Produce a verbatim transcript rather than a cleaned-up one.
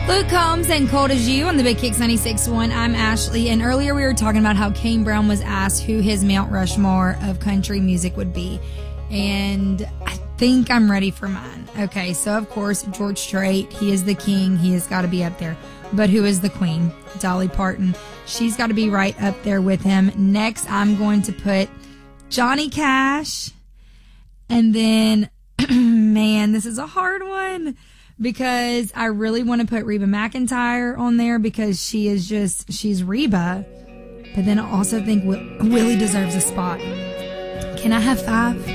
Luke Combs and Cold as You on the Big Kicks ninety-six point one. I'm Ashley, and earlier we were talking about how Kane Brown was asked who his Mount Rushmore of country music would be, and I think I'm ready for mine. Okay, so of course, George Strait, he is the king, he has got to be up there. But who is the queen? Dolly Parton. She's got to be right up there with him. Next, I'm going to put Johnny Cash, and then, man, this is a hard one, because I really want to put Reba McEntire on there because she is just, she's Reba. But then I also think Willie deserves a spot. Can I have five?